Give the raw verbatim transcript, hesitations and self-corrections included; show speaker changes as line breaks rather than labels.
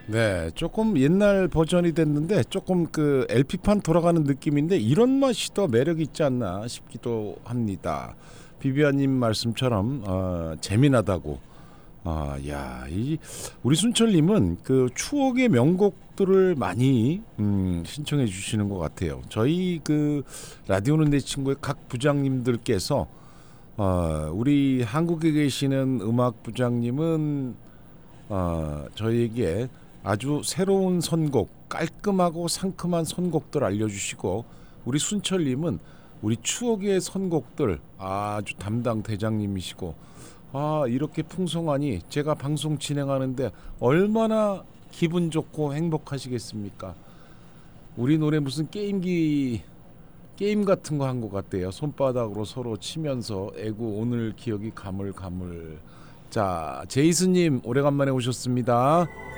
네, 조금 옛날 버전이 됐는데 조금 그 엘피판 돌아가는 느낌인데 이런 맛이 더 매력 있지 않나 싶기도 합니다. 비비아님 말씀처럼 어, 재미나다고. 아, 야, 이 우리 순철님은 그 추억의 명곡들을 많이 음, 신청해 주시는 것 같아요. 저희 그 라디오는 내 친구의 각 부장님들께서 어, 우리 한국에 계시는 음악 부장님은 어, 저희에게 아주 새로운 선곡, 깔끔하고 상큼한 선곡들 알려주시고 우리 순철님은 우리 추억의 선곡들 아주 담당 대장님이시고 아 이렇게 풍성하니 제가 방송 진행하는데 얼마나 기분 좋고 행복하시겠습니까? 우리 노래 무슨 게임기 게임 같은 거 한 것 같대요. 손바닥으로 서로 치면서 애구 오늘 기억이 가물가물. 자 제이슨님 오래간만에 오셨습니다.